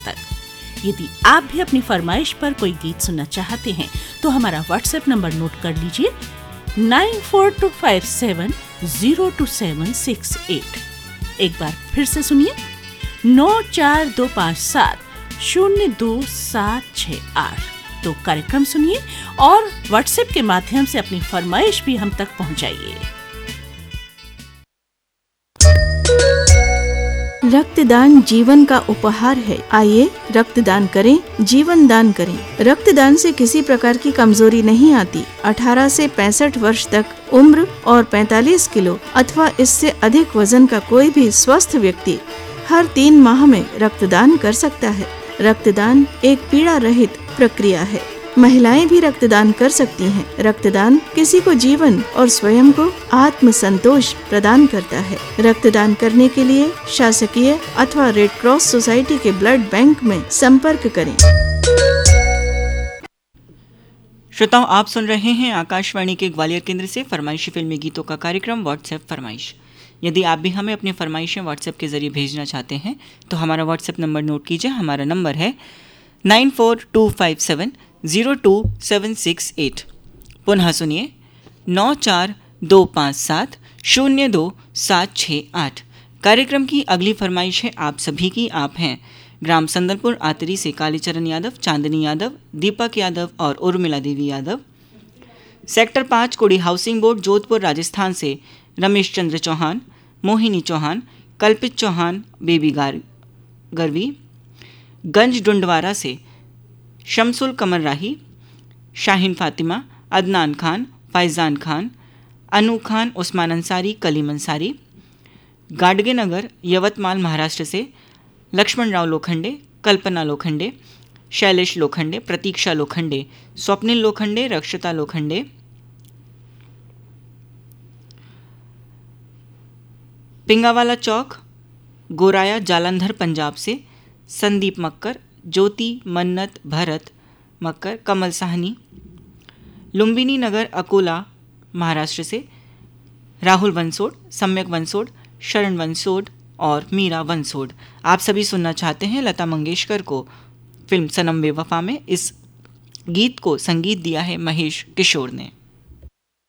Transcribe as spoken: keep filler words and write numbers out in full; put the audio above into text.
तक। यदि आप भी अपनी फरमाइश पर कोई गीत सुनना चाहते हैं तो हमारा व्हाट्सएप नंबर नोट कर लीजिए nine four to five seven zero to seven six eight. एक बार फिर से सुनिए, नौ चार दो पाँच सात शून्य दो सात छः आठ। तो कार्यक्रम सुनिए और व्हाट्सएप के माध्यम से अपनी फरमाइश भी हम तक पहुंचाइए। रक्तदान जीवन का उपहार है। आइए रक्तदान करें, जीवन दान करें। रक्तदान से किसी प्रकार की कमजोरी नहीं आती। अठारह से पैंसठ वर्ष तक उम्र और पैंतालीस किलो अथवा इससे अधिक वजन का कोई भी स्वस्थ व्यक्ति हर तीन माह में रक्तदान कर सकता है। रक्तदान एक पीड़ा रहित प्रक्रिया है। महिलाएं भी रक्तदान कर सकती हैं। रक्तदान किसी को जीवन और स्वयं को आत्म संतोष प्रदान करता है। रक्तदान करने के लिए शासकीय अथवा रेड क्रॉस सोसाइटी के ब्लड बैंक में संपर्क करें। श्रोताओं, आप सुन रहे हैं आकाशवाणी के ग्वालियर केंद्र से फरमाइशी फिल्मी गीतों का कार्यक्रम व्हाट्सएप फरमाइश। यदि आप भी हमें अपनी फरमाइशें व्हाट्सएप के जरिए भेजना चाहते हैं तो हमारा व्हाट्सएप नंबर नोट कीजिए। हमारा नंबर है nine four to five seven zero two seven six eight. पुनः सुनिए, नौ चार दो पाँच सात शून्य दो सात छः आठ। कार्यक्रम की अगली फरमाइश है आप सभी की। आप हैं ग्राम संदलपुर आतरी से कालीचरण यादव, चांदनी यादव, दीपक यादव और उर्मिला देवी यादव। सेक्टर पाँच कोड़ी हाउसिंग बोर्ड जोधपुर राजस्थान से रमेश चंद्र चौहान, मोहिनी चौहान, कल्पित चौहान, बेबी गार गरवी। गंज डुंडवारा से शमसुल कमर राही, शाहीन फातिमा, अदनान खान, फैज़ान खान, अनु खान, उस्मान अंसारी, कलीम अंसारी। गाडगे नगर यवतमाल महाराष्ट्र से लक्ष्मण राव लोखंडे, कल्पना लोखंडे, शैलेश लोखंडे, प्रतीक्षा लोखंडे, स्वप्निल लोखंडे, रक्षिता लोखंडे। पिंगावाला चौक गोराया जालंधर पंजाब से संदीप मक्कर, ज्योति, मन्नत, भरत मक्कर, कमल साहनी। लुम्बिनी नगर अकोला महाराष्ट्र से राहुल वंसोड, सम्यक वंसोड, शरण वंसोड और मीरा वंसोड। आप सभी सुनना चाहते हैं लता मंगेशकर को फिल्म सनम बेवफा में। इस गीत को संगीत दिया है महेश किशोर ने।